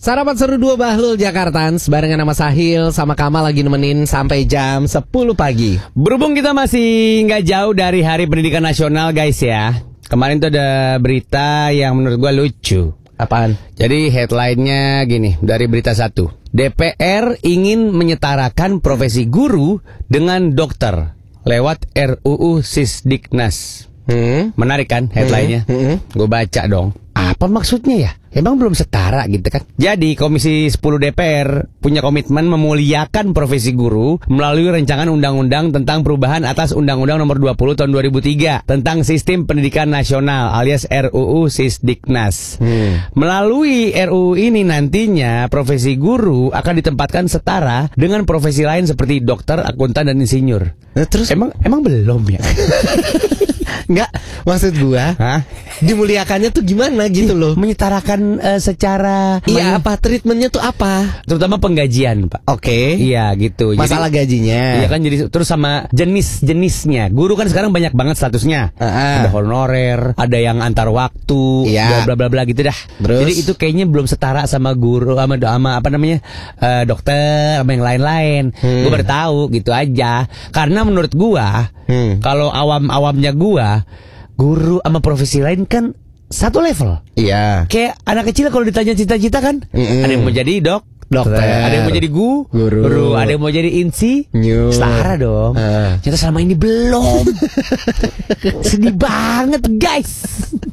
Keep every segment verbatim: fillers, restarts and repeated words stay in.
Sarapan Seru dua Bahlul Jakartans barengan sama Sahil sama Kamal lagi nemenin sampai jam sepuluh pagi. Berhubung kita masih nggak jauh dari Hari Pendidikan Nasional guys ya. Kemarin tuh ada berita yang menurut gua lucu. Apaan? Jadi headline-nya gini dari berita satu. D P R ingin menyetarakan profesi guru dengan dokter lewat R U U Sisdiknas. Hmm? Menarik kan headline-nya? Hmm, hmm, hmm. Gue baca dong. Apa maksudnya ya? Emang belum setara gitu kan? Jadi Komisi sepuluh D P R punya komitmen memuliakan profesi guru melalui rancangan undang-undang tentang perubahan atas Undang-Undang Nomor dua puluh Tahun dua ribu tiga tentang Sistem Pendidikan Nasional alias R U U Sisdiknas. Hmm. Melalui R U U ini nantinya profesi guru akan ditempatkan setara dengan profesi lain seperti dokter, akuntan, dan insinyur. Nah, terus emang emang belum ya? Enggak, maksud gua Hah? dimuliakannya tuh gimana gitu loh. Menyetarakan uh, secara Iya, apa treatmentnya tuh apa? Terutama penggajian, Pak. Oke. Okay. Iya, gitu. Masalah jadi, gajinya. Iya kan, jadi terus sama jenis-jenisnya. Guru kan sekarang banyak banget statusnya. Uh-uh. Ada honorer, ada yang antar waktu, iya. bla bla bla gitu dah. Terus? Jadi itu kayaknya belum setara sama guru sama sama apa namanya? Uh, dokter sama yang lain-lain. Hmm. Gua baru tahu gitu aja. Karena menurut gua, hmm. kalau awam-awamnya gua, guru sama profesi lain kan satu level. Iya. Kayak anak kecil kalau ditanya cita-cita kan, Mm-mm. ada yang mau jadi dok, dokter, ada yang mau jadi gu, guru, guru, ada yang mau jadi insi, New. setara dong. Uh. Ternyata selama ini belum. Sedih banget guys.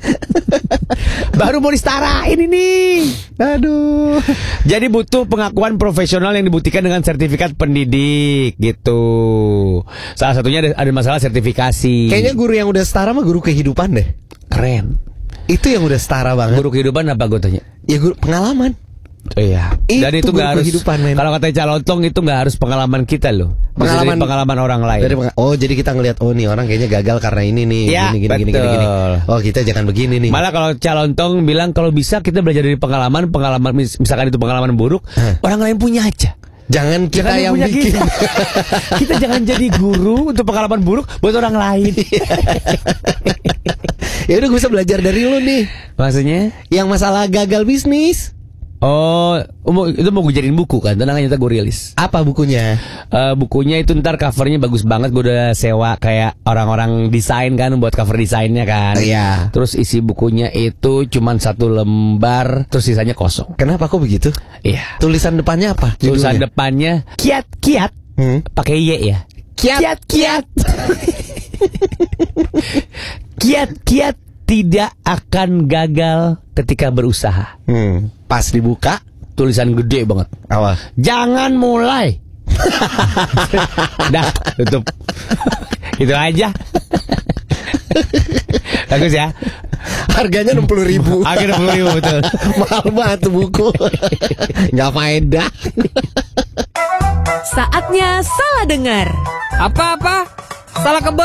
Baru mau disetarain ini. Aduh. Jadi butuh pengakuan profesional yang dibuktikan dengan sertifikat pendidik gitu. Salah satunya ada, ada masalah sertifikasi. Kayaknya guru yang udah setara mah guru kehidupan deh. Keren. Itu yang udah setara banget. Guru kehidupan apa gue tanya? Ya guru pengalaman. Oh, iya. Dan itu, itu nggak harus. Kalau katanya calontong itu nggak harus pengalaman kita loh. Pengalaman dari pengalaman orang lain. Dari peng- oh jadi kita ngelihat oh nih orang kayaknya gagal karena ini nih. Ya, gini, gini, gini, gini, gini. Oh kita jangan begini nih. Malah kalau calontong bilang kalau bisa kita belajar dari pengalaman pengalaman misalkan itu pengalaman buruk, huh? orang lain punya aja. Jangan kita jangan yang bikin. Kita. Kita jangan jadi guru untuk pengalaman buruk buat orang lain. Ya udah gue bisa belajar dari lu nih. Maksudnya? Yang masalah gagal bisnis. Oh, itu mau gue jadiin buku kan? Tenang aja, ntar gue rilis. Apa bukunya? Uh, bukunya itu ntar covernya bagus banget. Gue udah sewa kayak orang-orang desain kan, buat cover desainnya kan. Iya. Terus isi bukunya itu cuman satu lembar, terus sisanya kosong. Kenapa kok begitu? Iya. Tulisan depannya apa? Tulisan judulnya? Depannya kiat kiat, hmm? Pakai y ya. Kiat kiat. Kiat kiat, kiat tidak akan gagal ketika berusaha. Hmm. Pas dibuka tulisan gede banget. Apa? Jangan mulai. Dah, tutup. Itu aja. Bagus ya. Harganya enam puluh ribu. Harganya enam puluh ribu betul. Mahal banget tuh buku. Nggak faedah. Saatnya salah dengar. Apa-apa? Salah kebal.